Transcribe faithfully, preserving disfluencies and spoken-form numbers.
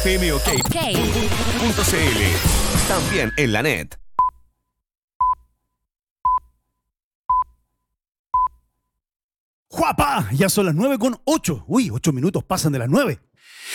punto c l. También en la net. ¡Juapa! Ya son las nueve con ocho. Uy, ocho minutos pasan de las nueve.